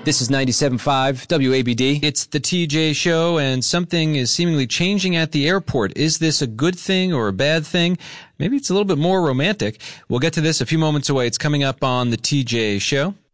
This is 97.5 WABD. It's the TJ Show, and something is seemingly changing at the airport. Is this a good thing or a bad thing? Maybe it's a little bit more romantic. We'll get to this a few moments away. It's coming up on the TJ Show.